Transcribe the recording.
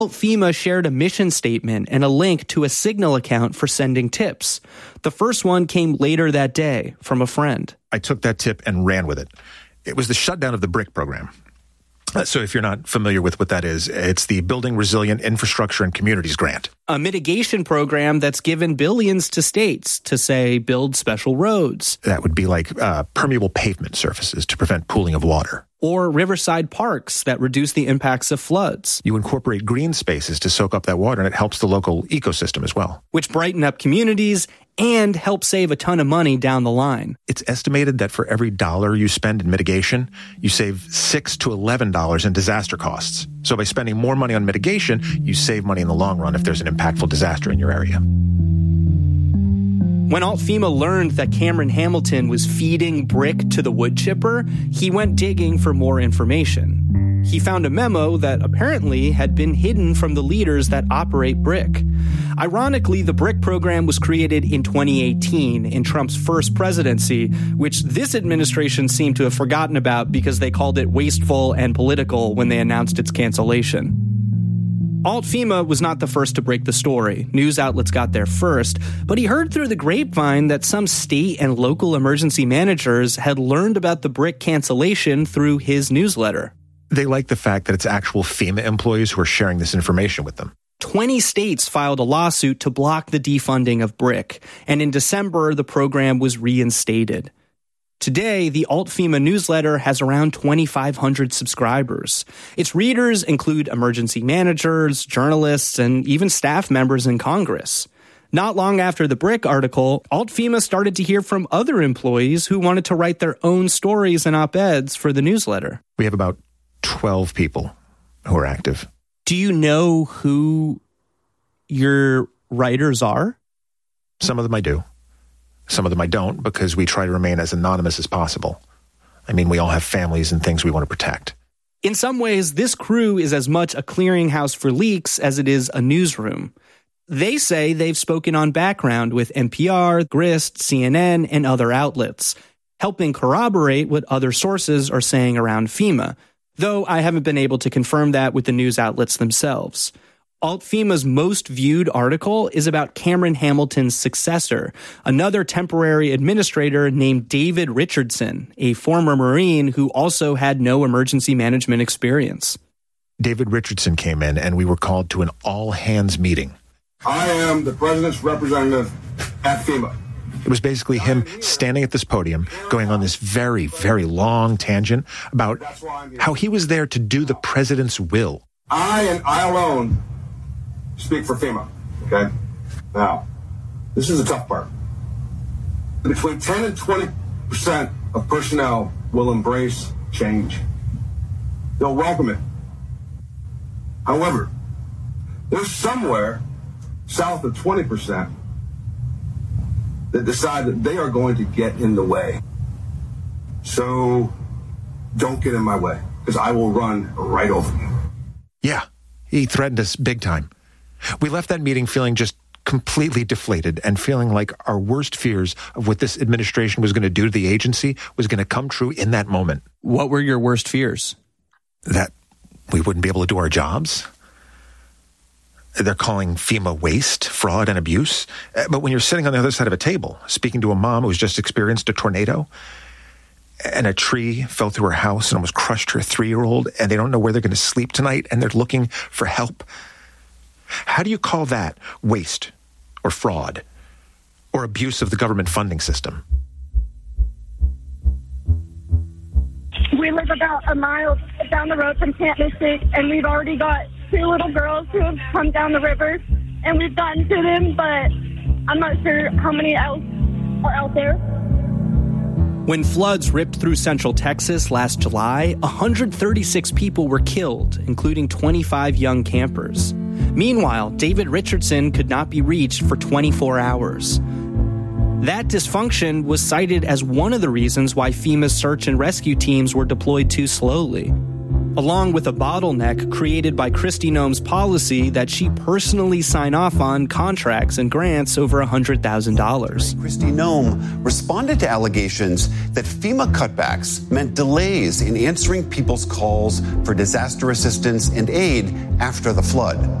FEMA shared a mission statement and a link to a Signal account for sending tips. The first one came later that day from a friend. I took that tip and ran with it. It was the shutdown of the BRIC program. So if you're not familiar with what that is, it's the Building Resilient Infrastructure and Communities Grant. A mitigation program that's given billions to states to, say, build special roads. That would be like permeable pavement surfaces to prevent pooling of water. Or riverside parks that reduce the impacts of floods. You incorporate green spaces to soak up that water, and it helps the local ecosystem as well. Which brighten up communities and help save a ton of money down the line. It's estimated that for every $1 you spend in mitigation, you save $6 to $11 in disaster costs. So by spending more money on mitigation, you save money in the long run if there's an impactful disaster in your area. When Alt-FEMA learned that Cameron Hamilton was feeding BRIC to the wood chipper, he went digging for more information. He found a memo that apparently had been hidden from the leaders that operate BRIC. Ironically, the BRIC program was created in 2018 in Trump's first presidency, which this administration seemed to have forgotten about because they called it wasteful and political when they announced its cancellation. Alt-FEMA was not the first to break the story. News outlets got there first, but he heard through the grapevine that some state and local emergency managers had learned about the BRIC cancellation through his newsletter. They like the fact that it's actual FEMA employees who are sharing this information with them. 20 states filed a lawsuit to block the defunding of BRIC, and in December, the program was reinstated. Today, the Alt-FEMA newsletter has around 2,500 subscribers. Its readers include emergency managers, journalists, and even staff members in Congress. Not long after the BRIC article, Alt-FEMA started to hear from other employees who wanted to write their own stories and op-eds for the newsletter. We have about 12 people who are active. Do you know who your writers are? Some of them I do. Some of them I don't, because we try to remain as anonymous as possible. I mean, we all have families and things we want to protect. In some ways, this crew is as much a clearinghouse for leaks as it is a newsroom. They say they've spoken on background with NPR, Grist, CNN, and other outlets, helping corroborate what other sources are saying around FEMA, though I haven't been able to confirm that with the news outlets themselves. Alt-FEMA's most viewed article is about Cameron Hamilton's successor, another temporary administrator named David Richardson, a former Marine who also had no emergency management experience. David Richardson came in, and we were called to an all-hands meeting. I am the president's representative at FEMA. It was basically him standing at this podium, going on this very, very long tangent about how he was there to do the president's will. I and I alone speak for FEMA, okay? Now, this is the tough part. Between 10 and 20% of personnel will embrace change. They'll welcome it. However, there's somewhere south of 20% that decide that they are going to get in the way. So don't get in my way, because I will run right over you. Yeah, he threatened us big time. We left that meeting feeling just completely deflated and feeling like our worst fears of what this administration was going to do to the agency was going to come true in that moment. What were your worst fears? That we wouldn't be able to do our jobs. They're calling FEMA waste, fraud, and abuse. But when you're sitting on the other side of a table, speaking to a mom who's just experienced a tornado, and a tree fell through her house and almost crushed her 3-year-old, and they don't know where they're going to sleep tonight, and they're looking for help. How do you call that waste or fraud or abuse of the government funding system? We live about a mile down the road from Camp Mystic, and we've already got 2 little girls who have come down the river, and we've gotten to them, but I'm not sure how many else are out there. When floods ripped through central Texas last July, 136 people were killed, including 25 young campers. Meanwhile, David Richardson could not be reached for 24 hours. That dysfunction was cited as one of the reasons why FEMA's search and rescue teams were deployed too slowly. along with a bottleneck created by Kristi Noem's policy that she personally sign off on contracts and grants over $100,000. Kristi Noem responded to allegations that FEMA cutbacks meant delays in answering people's calls for disaster assistance and aid after the flood.